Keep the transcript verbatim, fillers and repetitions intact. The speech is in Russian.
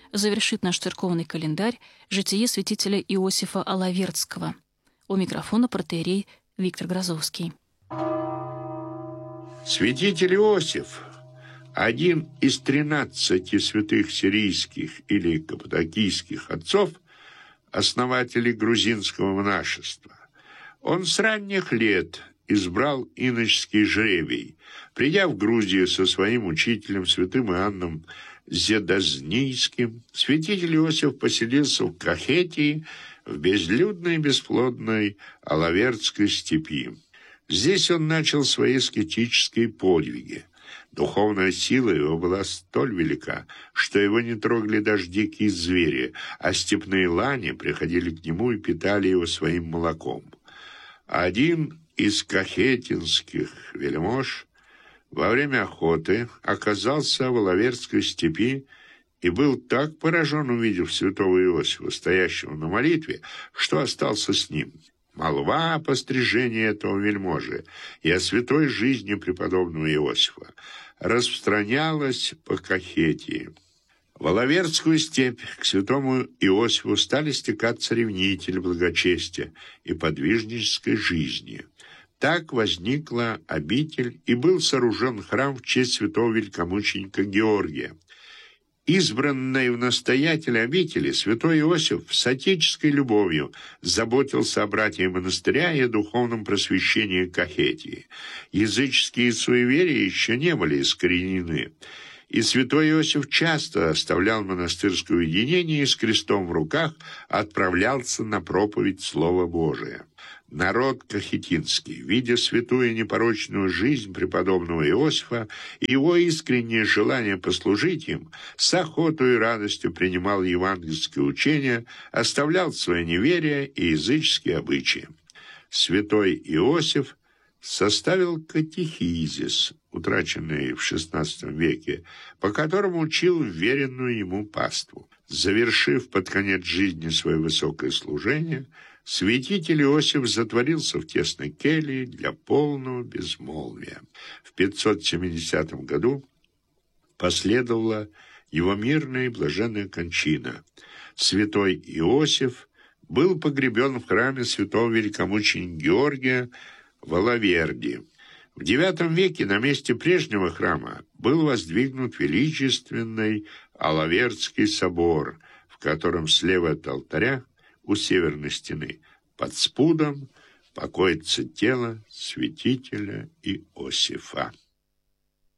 завершит наш церковный календарь житие святителя Иосифа Алавердского. У микрофона протоиерей Виктор Грозовский. Святитель Иосиф – один из тринадцати святых сирийских или каппадокийских отцов, основателей грузинского монашества. Он с ранних лет избрал иноческий жребий, придя в Грузию со своим учителем, святым Иоанном Зедазнийским. Святитель Иосиф поселился в Кахетии, в безлюдной и бесплодной Алавердской степи. Здесь он начал свои аскетические подвиги. Духовная сила его была столь велика, что его не трогали даже дикие звери, а степные лани приходили к нему и питали его своим молоком. Один из кахетинских вельмож во время охоты оказался в Алавердской степи и был так поражен, увидев святого Иосифа, стоящего на молитве, что остался с ним. Молва о пострижении этого вельможи и о святой жизни преподобного Иосифа распространялась по Кахетии. В Алавердскую степь к святому Иосифу стали стекаться ревнители благочестия и подвижнической жизни. Так возникла обитель и был сооружен храм в честь святого великомученика Георгия. Избранный в настоятель обители, святой Иосиф с отеческой любовью заботился о братьях монастыря и о духовном просвещении Кахетии. Языческие суеверия еще не были искоренены, и святой Иосиф часто оставлял монастырское уединение и с крестом в руках отправлялся на проповедь Слова Божия. Народ кахетинский, видя святую непорочную жизнь преподобного Иосифа и его искреннее желание послужить им, с охотой и радостью принимал евангельское учение, оставлял свое неверие и языческие обычаи. Святой Иосиф составил катехизис, утраченный в шестнадцатом веке, по которому учил веренную ему паству. Завершив под конец жизни свое высокое служение, святитель Иосиф затворился в тесной келье для полного безмолвия. В пятьсот семидесятом году последовала его мирная и блаженная кончина. Святой Иосиф был погребен в храме святого великомученика Георгия в Алаверде. В девятом веке на месте прежнего храма был воздвигнут величественный Алавердский собор, в котором слева от алтаря у северной стены под спудом покоится тело святителя Иосифа.